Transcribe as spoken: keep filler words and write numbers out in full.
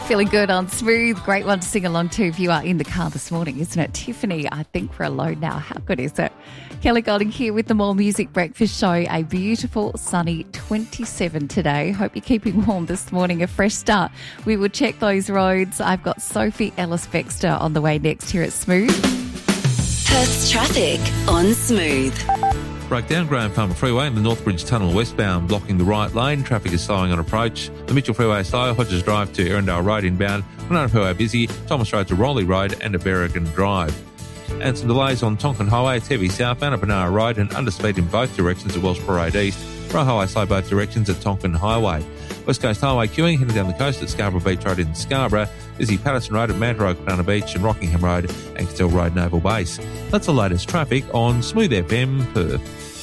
Feeling good on Smooth. Great one to sing along to if you are in the car this morning, isn't it? Tiffany, I think we're alone now. How good is it? Kelly Golding here with the More Music Breakfast Show. A beautiful sunny twenty-seven today. Hope you're keeping warm this morning. A fresh start. We will check those roads. I've got Sophie Ellis-Bextor on the way next here at Smooth. Perth's traffic on Smooth. Breakdown Graham Farmer Freeway in the Northbridge Tunnel westbound, blocking the right lane. Traffic is slowing on approach. The Mitchell Freeway slow, Hodges Drive to Erindale Road inbound. Monona Freeway busy, Thomas Road to Raleigh Road and to Berrigan Drive. And some delays on Tonkin Highway. It's heavy southbound at Banara Road and underspeed in both directions at Welsh Parade East. Roe Highway slow both directions at Tonkin Highway. West Coast Highway queuing heading down the coast at Scarborough Beach Road in Scarborough. Busy Patterson Road at Manta Road, Banana Beach and Rockingham Road and Castell Road Naval Base. That's the latest traffic on Smooth F M Perth.